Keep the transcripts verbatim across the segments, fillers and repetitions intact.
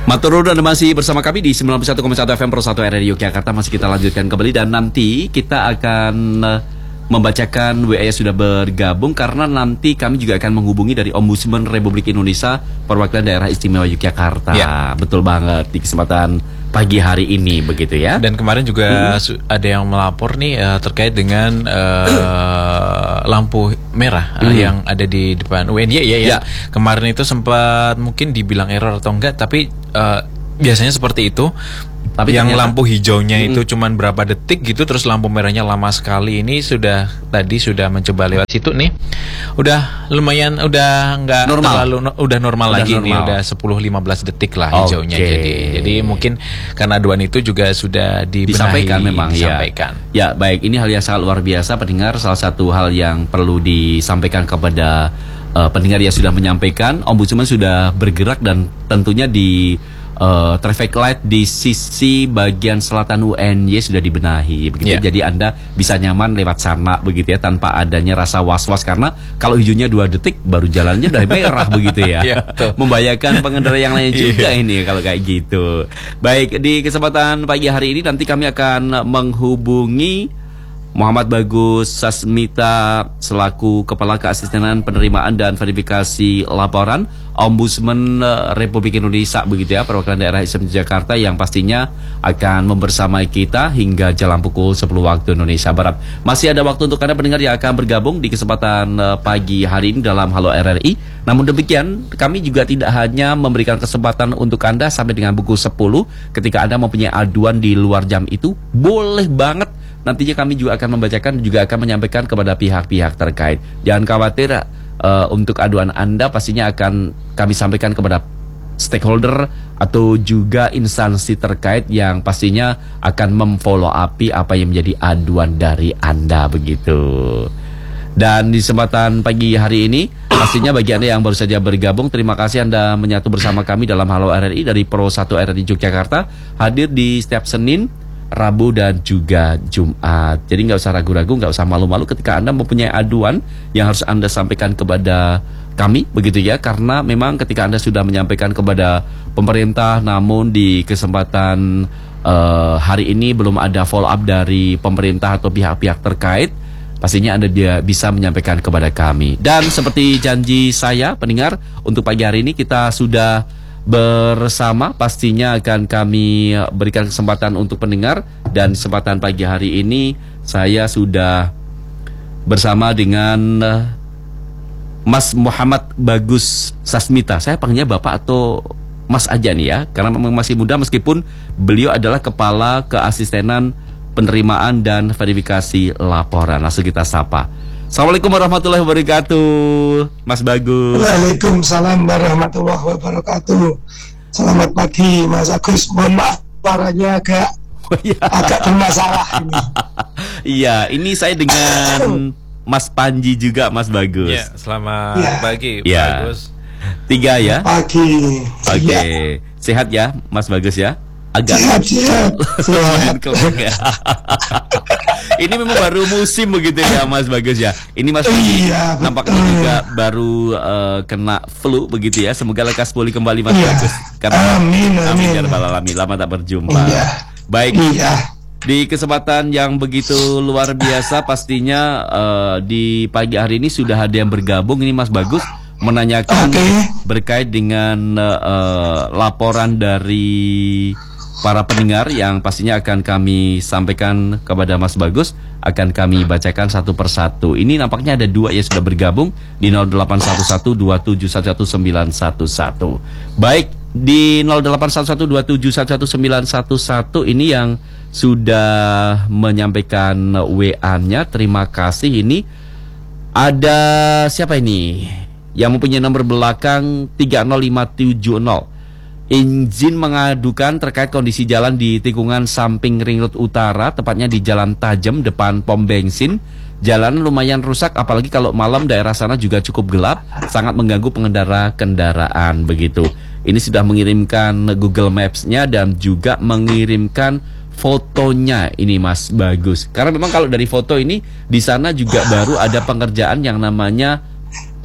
Matur nuwun, masih bersama kami di sembilan puluh satu koma satu F M Pro satu R R I Yogyakarta. Masih kita lanjutkan kembali dan nanti kita akan uh, membacakan W A yang sudah bergabung karena nanti kami juga akan menghubungi dari Ombudsman Republik Indonesia perwakilan daerah istimewa Yogyakarta. Ya. Betul banget di kesempatan pagi hari ini begitu ya. Dan kemarin juga hmm. ada yang melapor nih uh, terkait dengan uh, lampu merah uh, hmm. yang ada di depan U N Y ya, ya. ya. Kemarin itu sempat mungkin dibilang error atau enggak, tapi uh, biasanya seperti itu. Tapi yang ternyata, lampu hijaunya mm, itu cuman berapa detik gitu, terus lampu merahnya lama sekali. Ini sudah tadi sudah mencoba lewat situ nih, udah lumayan, udah nggak terlalu, no, udah normal udah lagi normal. Nih, udah sepuluh sampai lima belas detik lah hijaunya. Okay. Jadi, jadi mungkin karena aduan itu juga sudah dibenahi, disampaikan memang. Disampaikan. Ya. ya, baik. Ini hal yang sangat luar biasa, pendengar. Salah satu hal yang perlu disampaikan kepada uh, pendengar yang sudah menyampaikan, Ombudsman sudah bergerak dan tentunya di Uh, traffic light di sisi bagian selatan U N Y sudah dibenahi begitu. Yeah. Jadi Anda bisa nyaman lewat sana begitu ya, tanpa adanya rasa was-was, karena kalau hijaunya dua detik baru jalannya udah merah begitu ya. Yeah, membahayakan pengendara yang lain juga. Yeah. Ini kalau kayak gitu. Baik, di kesempatan pagi hari ini nanti kami akan menghubungi Muhammad Bagus Sasmita selaku Kepala Keasistenan Penerimaan dan Verifikasi Laporan Ombudsman Republik Indonesia begitu ya, perwakilan daerah istimewa Jakarta, yang pastinya akan membersamai kita hingga jam pukul sepuluh waktu Indonesia Barat. Masih ada waktu untuk Anda pendengar yang akan bergabung di kesempatan pagi hari ini dalam Halo R R I. Namun demikian, kami juga tidak hanya memberikan kesempatan untuk Anda sampai dengan pukul sepuluh. Ketika Anda mempunyai aduan di luar jam itu, boleh banget. Nantinya kami juga akan membacakan, juga akan menyampaikan kepada pihak-pihak terkait. Jangan khawatir, uh, untuk aduan Anda pastinya akan kami sampaikan kepada stakeholder atau juga instansi terkait yang pastinya akan memfollow up apa yang menjadi aduan dari Anda begitu. Dan di kesempatan pagi hari ini, pastinya bagi Anda yang baru saja bergabung, terima kasih Anda menyatu bersama kami dalam Halo R R I dari Pro satu R R I Yogyakarta, hadir di setiap Senin, Rabu dan juga Jumat. Jadi nggak usah ragu-ragu, nggak usah malu-malu ketika Anda mempunyai aduan yang harus Anda sampaikan kepada kami begitu ya, karena memang ketika Anda sudah menyampaikan kepada pemerintah namun di kesempatan uh, hari ini belum ada follow up dari pemerintah atau pihak-pihak terkait, pastinya Anda dia bisa menyampaikan kepada kami. Dan seperti janji saya pendengar, untuk pagi hari ini kita sudah bersama, pastinya akan kami berikan kesempatan untuk pendengar. Dan kesempatan pagi hari ini saya sudah bersama dengan Mas Muhammad Bagus Sasmita. Saya panggilnya Bapak atau Mas aja nih ya, karena memang masih muda meskipun beliau adalah Kepala Keasistenan Penerimaan dan Verifikasi Laporan. Langsung kita sapa. Assalamualaikum warahmatullahi wabarakatuh, Mas Bagus. Waalaikumsalam warahmatullahi wabarakatuh. Selamat pagi, Mas Agus. Mohon maaf, suaranya agak oh, iya. agak bermasalah ini. Iya, ini saya dengan Mas Panji juga, Mas Bagus. Ya, selamat ya. pagi, Mas ya. Bagus. Tiga ya. Pagi. Oke, okay. ya. Sehat ya, Mas Bagus ya? Agak siap, siap. Ini memang baru musim begitu ya, Mas Bagus ya. Ini Mas iya, nampaknya juga baru uh, kena flu begitu ya. Semoga lekas pulih kembali, Mas iya. Bagus. Karena, amin, amin. Amin ya rabbal alamin. Lama tak berjumpa. Iya. Baik. Iya. Di kesempatan yang begitu luar biasa, pastinya uh, di pagi hari ini sudah ada yang bergabung. Ini Mas Bagus menanyakan okay. berkait dengan uh, uh, laporan dari para pendengar yang pastinya akan kami sampaikan kepada Mas Bagus, akan kami bacakan satu persatu. Ini nampaknya ada dua yang sudah bergabung di nol delapan satu satu dua tujuh satu satu sembilan satu satu. Baik, di nol delapan satu satu dua tujuh satu satu sembilan satu satu ini yang sudah menyampaikan W A-nya. Terima kasih. Ini ada siapa ini? Yang mempunyai nomor belakang tiga nol lima tujuh nol. Izin mengadukan terkait kondisi jalan di tikungan samping Ring Road Utara, tepatnya di Jalan Tajem depan pom bensin. Jalan lumayan rusak, apalagi kalau malam daerah sana juga cukup gelap, sangat mengganggu pengendara kendaraan begitu. Ini sudah mengirimkan Google Maps-nya dan juga mengirimkan fotonya ini Mas Bagus. Karena memang kalau dari foto ini di sana juga baru ada pengerjaan yang namanya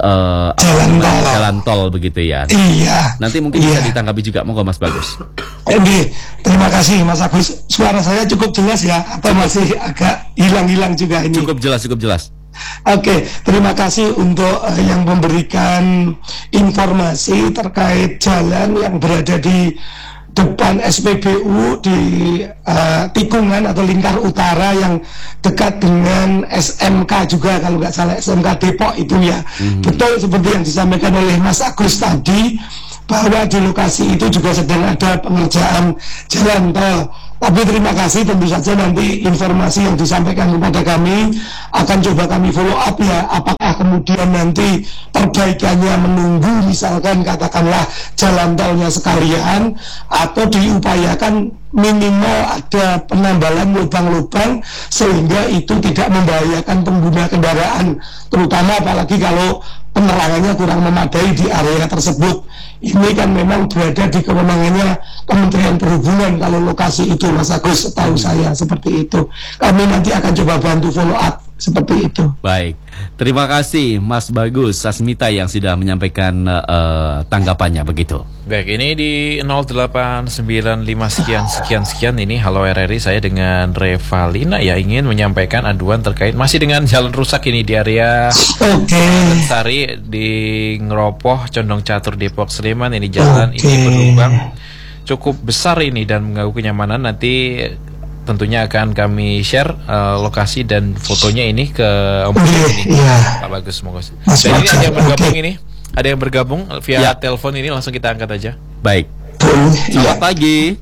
uh, jalan apa, tol. jalan tol begitu ya. Iya. Nanti mungkin iya. bisa ditanggapi juga, monggo Mas Bagus. Oke, terima kasih Mas Agus. Suara saya cukup jelas ya, atau masih agak hilang-hilang juga ini? Cukup jelas, cukup jelas. Oke, terima kasih untuk uh, yang memberikan informasi terkait jalan yang berada di depan S P B U di uh, tikungan atau lingkar utara yang dekat dengan S M K juga, kalau nggak salah S M K Depok itu ya. Mm-hmm. Betul seperti yang disampaikan oleh Mas Agus tadi, bahwa di lokasi itu juga sedang ada pengerjaan jalan tol. Tapi terima kasih, tentu saja nanti informasi yang disampaikan kepada kami akan coba kami follow up ya. Apakah kemudian nanti perbaikannya menunggu misalkan katakanlah jalan tolnya sekalian, atau diupayakan minimal ada penambalan lubang-lubang sehingga itu tidak membahayakan pengguna kendaraan, terutama apalagi kalau penerangannya kurang memadai di area tersebut. Ini kan memang berada di kewenangannya Kementerian Perhubungan kalau lokasi itu, Mas Agus, setahu saya seperti itu. Kami nanti akan coba bantu follow up seperti itu. Baik, terima kasih Mas Bagus Sasmita yang sudah menyampaikan uh, tanggapannya begitu. Baik, ini di nol delapan sembilan lima sekian sekian sekian ini halo R R I, saya dengan Revalina ya, ingin menyampaikan aduan terkait masih dengan jalan rusak ini di area okay. Sari di Ngeropoh Condong Catur Depok Sleman. Ini jalan okay. ini berlubang cukup besar ini dan mengganggu kenyamanan. Nanti tentunya akan kami share uh, lokasi dan fotonya ini ke Om okay, ini yeah. Pak Bagus, monggo. Dan ini ada yang bergabung okay. ini ada yang bergabung via ya. telepon ini, langsung kita angkat aja. Baik. Selamat pagi.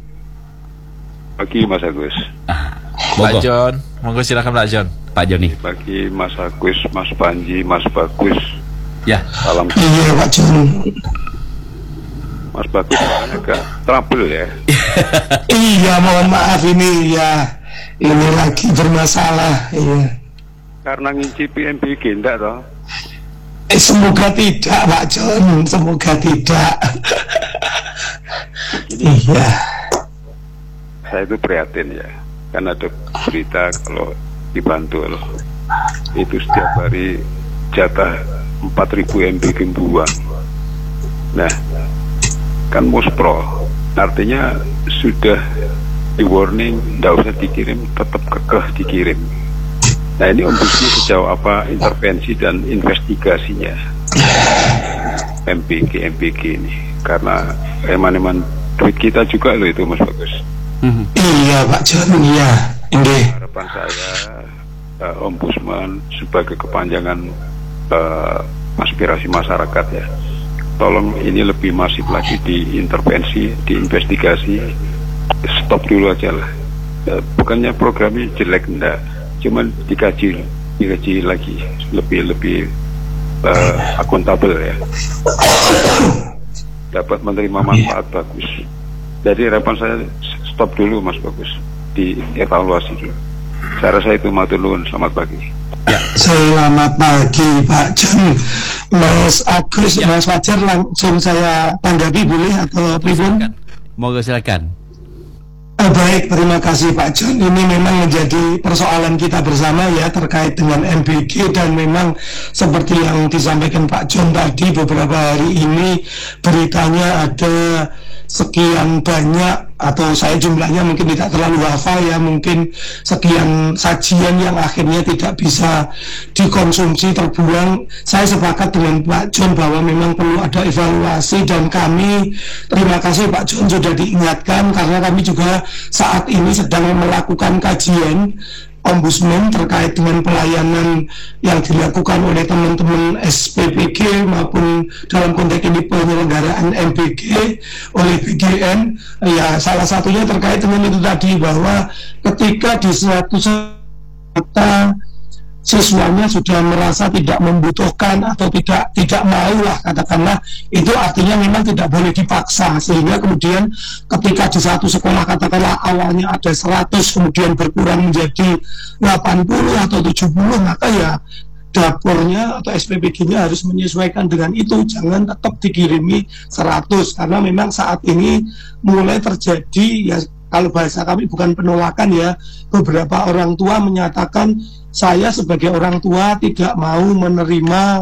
Pagi Mas Agus. Ah, Pak John, monggo silakan Pak John. Pak Joni. Pagi Mas Agus, Mas Panji, Mas Bagus. Ya. Salam. Iya Pak John. Mas Bagus agak trouble ya. Iya, mohon maaf ini ya, ini lagi bermasalah. Iya. Karena ngincipi M B G enggak toh? Eh, semoga tidak Pak John, semoga tidak. Iya. Saya itu prihatin ya, kan ada berita kalau dibantu loh, itu setiap hari jatah empat ribu M B G buang. Nah, kan muspro, artinya sudah di warning, tidak usah dikirim, tetap kekeh dikirim. Nah, ini ombudsman sejauh apa intervensi dan investigasinya M B G M B G ini, karena eman-eman duit kita juga loh itu Mas Bagus. Mm-hmm. Iya Pak John, iya. Ini harapan saya uh, ombudsman sebagai kepanjangan uh, aspirasi masyarakat ya, tolong ini lebih masif lagi diintervensi, diinvestigasi, stop dulu aja lah. Uh, bukannya programnya jelek, enggak, cuman dikaji, dikaji lagi lebih lebih uh, akuntabel ya, dapat menerima manfaat bagus. Jadi harapan saya stop dulu Mas Bagus, dievaluasi dulu. Saya rasa itu matur nuwun. Selamat pagi. Ya, selamat pagi Pak John. Mas Agus, ya. Mas Fajar, langsung saya tanggapi boleh atau pribun? Moga silakan. Oh, baik, terima kasih Pak John. Ini memang menjadi persoalan kita bersama ya terkait dengan M B G, dan memang seperti yang disampaikan Pak John tadi, beberapa hari ini beritanya ada sekian banyak, atau saya jumlahnya mungkin tidak terlalu hafal ya, mungkin sekian sajian yang akhirnya tidak bisa dikonsumsi, terbuang. Saya sepakat dengan Pak John bahwa memang perlu ada evaluasi, dan kami terima kasih Pak John sudah diingatkan, karena kami juga saat ini sedang melakukan kajian Ombudsman terkait dengan pelayanan yang dilakukan oleh teman-teman S P B G maupun dalam konteks ini penyelenggaraan M B G oleh B G N. Ya, salah satunya terkait dengan itu tadi, bahwa ketika di suatu kata siswanya sudah merasa tidak membutuhkan atau tidak tidak mau lah katakanlah, itu artinya memang tidak boleh dipaksa, sehingga kemudian ketika di satu sekolah katakanlah awalnya ada seratus kemudian berkurang menjadi delapan puluh atau tujuh puluh, maka ya dapurnya atau S P B G-nya harus menyesuaikan dengan itu, jangan tetap dikirimi seratus, karena memang saat ini mulai terjadi ya, kalau bahasa kami bukan penolakan ya, beberapa orang tua menyatakan saya sebagai orang tua tidak mau menerima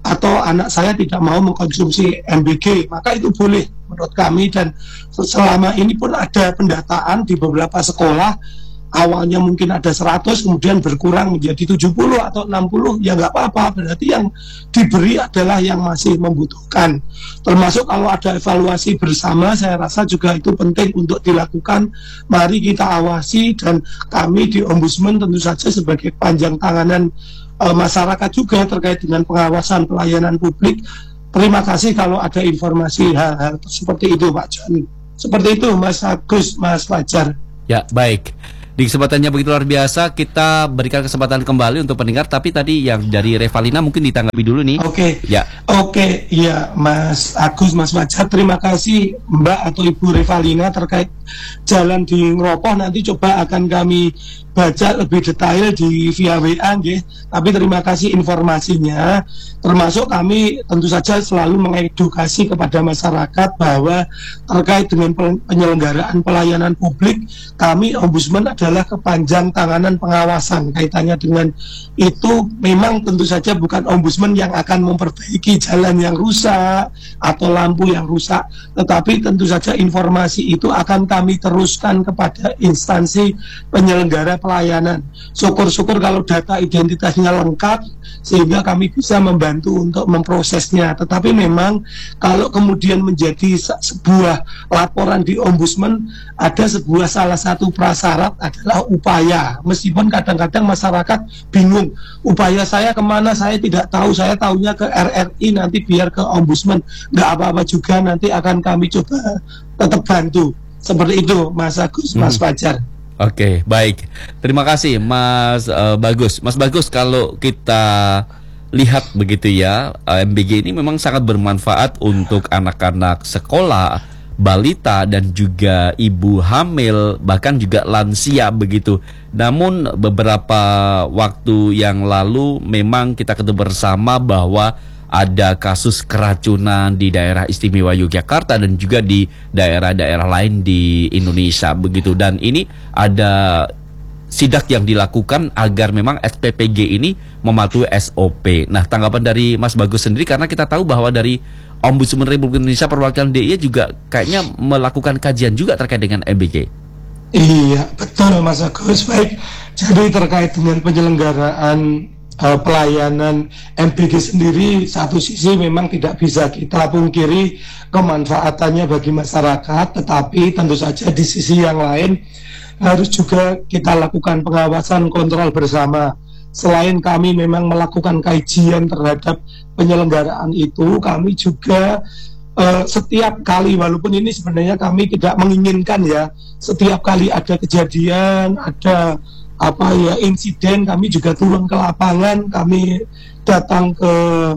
atau anak saya tidak mau mengkonsumsi M B G, maka itu boleh menurut kami. Dan selama ini pun ada pendataan di beberapa sekolah, awalnya mungkin ada seratus, kemudian berkurang menjadi tujuh puluh atau enam puluh, ya nggak apa-apa, berarti yang diberi adalah yang masih membutuhkan. Termasuk kalau ada evaluasi bersama, saya rasa juga itu penting untuk dilakukan. Mari kita awasi, dan kami di Ombudsman tentu saja sebagai panjang tanganan e, masyarakat juga terkait dengan pengawasan pelayanan publik. Terima kasih kalau ada informasi hal-hal seperti itu, Pak John. Seperti itu, Mas Agus, Mas Fajar. Ya, baik. Di kesempatannya begitu luar biasa, kita berikan kesempatan kembali untuk pendengar. Tapi tadi yang dari Revalina mungkin ditanggapi dulu nih. Oke, ya, oke, ya Mas Agus, Mas Fajar, terima kasih Mbak atau Ibu Revalina terkait jalan di Ngeropoh. Nanti coba akan kami baca lebih detail di via W A, nggih. Tapi terima kasih informasinya. Termasuk kami tentu saja selalu mengedukasi kepada masyarakat bahwa terkait dengan penyelenggaraan pelayanan publik, kami Ombudsman adalah kepanjang tanganan pengawasan. Kaitannya dengan itu memang tentu saja bukan Ombudsman yang akan memperbaiki jalan yang rusak atau lampu yang rusak, tetapi tentu saja informasi itu akan kami teruskan kepada instansi penyelenggara pelayanan. Syukur-syukur kalau data identitasnya lengkap sehingga kami bisa membantu untuk memprosesnya. Tetapi memang kalau kemudian menjadi sebuah laporan di Ombudsman, ada sebuah salah satu prasyarat adalah upaya. Meskipun kadang-kadang masyarakat bingung, upaya saya kemana, saya tidak tahu, saya tahunya ke R R I, nanti biar ke Ombudsman. Nggak apa-apa juga, nanti akan kami coba tetap bantu. Seperti itu, Mas Agus, Mas Fajar. Oke, baik. Terima kasih, Mas uh, Bagus. Mas Bagus, kalau kita lihat begitu ya, M B G ini memang sangat bermanfaat untuk anak-anak sekolah, balita, dan juga ibu hamil, bahkan juga lansia begitu. Namun beberapa waktu yang lalu memang kita ketemu bersama bahwa ada kasus keracunan di daerah istimewa Yogyakarta dan juga di daerah-daerah lain di Indonesia begitu. Dan ini ada sidak yang dilakukan agar memang S P P G ini mematuhi S O P. Nah, tanggapan dari Mas Bagus sendiri, karena kita tahu bahwa dari Ombudsman Republik Indonesia perwakilan D I Y juga kayaknya melakukan kajian juga terkait dengan M B G. Iya, betul Mas Agus. Baik, jadi terkait dengan penyelenggaraan Uh, pelayanan M B G sendiri, satu sisi memang tidak bisa kita pungkiri kemanfaatannya bagi masyarakat, tetapi tentu saja di sisi yang lain harus juga kita lakukan pengawasan kontrol bersama. Selain kami memang melakukan kajian terhadap penyelenggaraan itu, kami juga uh, setiap kali, walaupun ini sebenarnya kami tidak menginginkan ya, setiap kali ada kejadian, ada apa ya insiden, kami juga turun ke lapangan, kami datang ke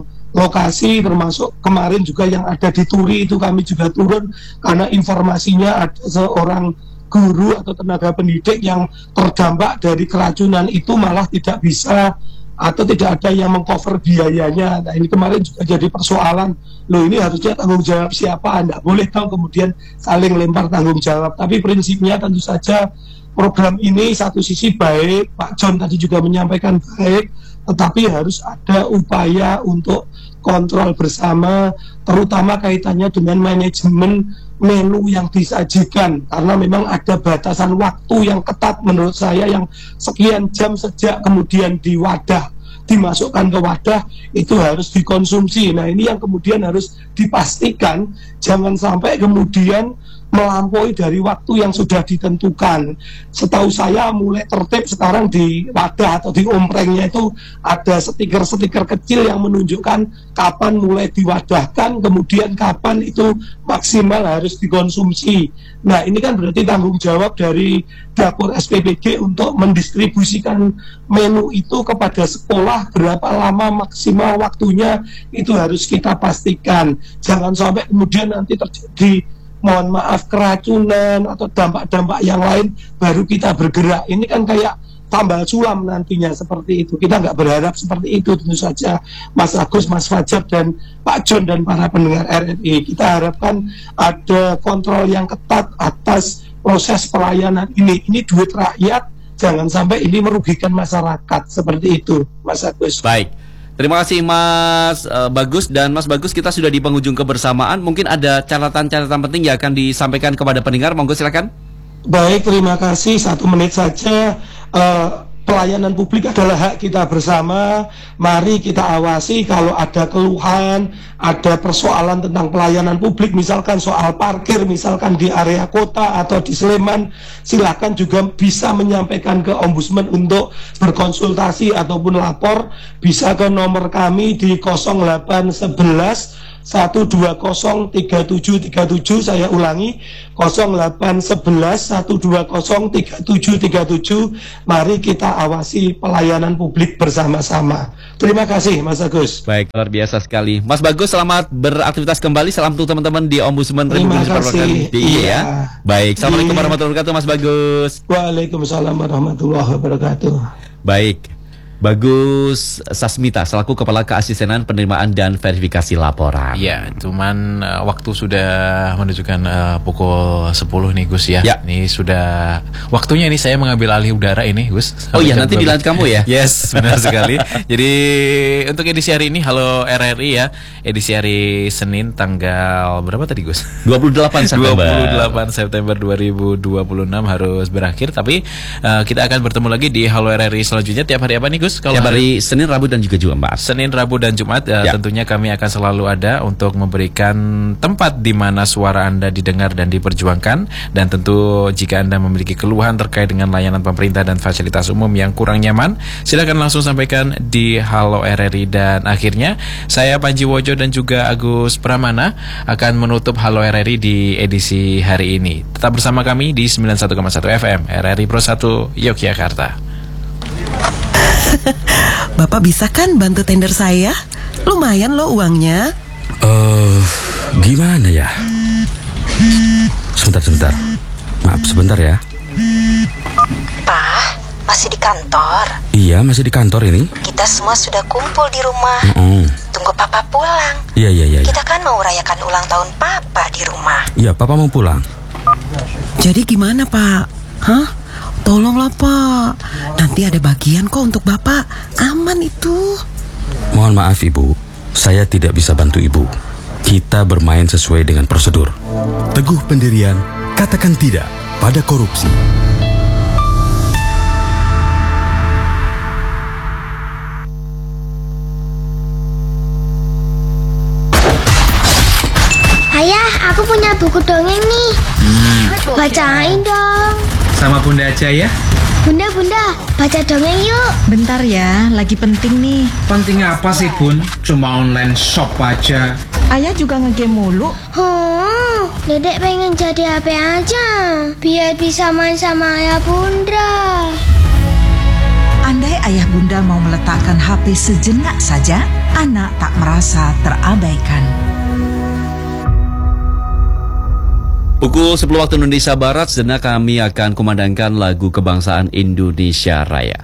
lokasi, termasuk kemarin juga yang ada di Turi itu kami juga turun, karena informasinya ada seorang guru atau tenaga pendidik yang terdampak dari keracunan itu, malah tidak bisa atau tidak ada yang mengcover biayanya. Nah, ini kemarin juga jadi persoalan, loh ini harusnya tanggung jawab siapa, tidak boleh dong kemudian saling lempar tanggung jawab. Tapi prinsipnya tentu saja program ini satu sisi baik, Pak John tadi juga menyampaikan baik, tetapi harus ada upaya untuk kontrol bersama, terutama kaitannya dengan manajemen menu yang disajikan, karena memang ada batasan waktu yang ketat menurut saya, yang sekian jam sejak kemudian di wadah, dimasukkan ke wadah, itu harus dikonsumsi. Nah, ini yang kemudian harus dipastikan jangan sampai kemudian melampaui dari waktu yang sudah ditentukan. Setahu saya mulai tertib sekarang di wadah atau di omprengnya itu ada stiker-stiker kecil yang menunjukkan kapan mulai diwadahkan, kemudian kapan itu maksimal harus dikonsumsi. Nah, ini kan berarti tanggung jawab dari dapur S P P G untuk mendistribusikan menu itu kepada sekolah, berapa lama maksimal waktunya, itu harus kita pastikan. Jangan sampai kemudian nanti terjadi, mohon maaf, keracunan atau dampak-dampak yang lain baru kita bergerak. Ini kan kayak tambal sulam nantinya seperti itu. Kita nggak berharap seperti itu, tentu saja Mas Agus, Mas Fajar, dan Pak John dan para pendengar R R I. Kita harapkan ada kontrol yang ketat atas proses pelayanan ini. Ini duit rakyat, jangan sampai ini merugikan masyarakat. Seperti itu, Mas Agus. Baik. Terima kasih Mas uh, Bagus dan Mas Bagus, kita sudah di penghujung kebersamaan. Mungkin ada catatan-catatan penting yang akan disampaikan kepada pendengar. Monggo silakan. Baik, terima kasih. Satu menit saja. Uh, Pelayanan publik adalah hak kita bersama. Mari kita awasi kalau ada keluhan, ada persoalan tentang pelayanan publik, misalkan soal parkir, misalkan di area kota atau di Sleman, silakan juga bisa menyampaikan ke Ombudsman untuk berkonsultasi ataupun lapor. Bisa ke nomor kami di nol delapan satu satu satu dua nol tiga tujuh tiga tujuh. Saya ulangi, nol delapan satu satu satu dua nol tiga tujuh tiga tujuh. Mari kita awasi pelayanan publik bersama-sama. Terima kasih Mas Agus. Baik, luar biasa sekali. Mas Bagus, selamat beraktivitas kembali. Salam untuk teman-teman di Ombudsman Republik Indonesia D I Y ya. Baik, Assalamualaikum warahmatullahi wabarakatuh Mas Bagus. Waalaikumsalam warahmatullahi wabarakatuh. Baik, Bagus Sasmita selaku Kepala Keasistenan Penerimaan dan Verifikasi Laporan. Ya, cuman uh, waktu sudah menunjukkan uh, pukul sepuluh nih Gus ya. Ya. Ini sudah waktunya ini saya mengambil alih udara ini Gus. Oh iya, nanti bilang kamu ya. Yes, benar sekali. Jadi untuk edisi hari ini Halo R R I ya, edisi hari Senin tanggal berapa tadi Gus? dua puluh delapan September. dua puluh delapan September dua ribu dua puluh enam harus berakhir, tapi uh, kita akan bertemu lagi di Halo R R I selanjutnya tiap hari apa nih Gus? Kalau tiap hari Senin, Rabu dan juga Jumat. Senin, Rabu dan Jumat uh, ya. Tentunya kami akan selalu ada untuk memberikan tempat di mana suara Anda didengar dan diperjuangkan. Dan tentu jika Anda memiliki keluhan terkait dengan layanan pemerintah dan fasilitas umum yang kurang nyaman, silakan langsung sampaikan di Halo R R I. Dan akhirnya saya Panji Wojo dan juga Agus Pramana akan menutup Halo R R I di edisi hari ini. Tetap bersama kami di sembilan puluh satu koma satu F M R R I Pro satu Yogyakarta. Bapak bisa kan bantu tender saya? Lumayan loh uangnya. Eh, uh, gimana ya? Sebentar, sebentar. Maaf, sebentar ya. Pak, masih di kantor? Iya, masih di kantor ini. Kita semua sudah kumpul di rumah. Mm-mm. Tunggu Papa pulang. Iya, iya, iya. Kita kan mau rayakan ulang tahun Papa di rumah. Iya, Papa mau pulang. Jadi gimana Pak? Hah? Tolonglah Pak, nanti ada bagian kok untuk Bapak. Aman itu. Mohon maaf Ibu, saya tidak bisa bantu Ibu. Kita bermain sesuai dengan prosedur. Teguh pendirian, katakan tidak pada korupsi. Ayah, aku punya buku dongeng nih. Hmm. Bacain dong. Sama Bunda aja ya. Bunda, Bunda, baca dongeng yuk. Bentar ya, lagi penting nih. Penting apa sih Bun? Cuma online shop aja. Ayah juga ngegame mulu. Hmm, Dedek pengen jadi H P aja, biar bisa main sama ayah Bunda. Andai ayah Bunda mau meletakkan H P sejenak saja, anak tak merasa terabaikan. Pukul sepuluh waktu Indonesia Barat, sejenak kami akan kumandangkan lagu kebangsaan Indonesia Raya.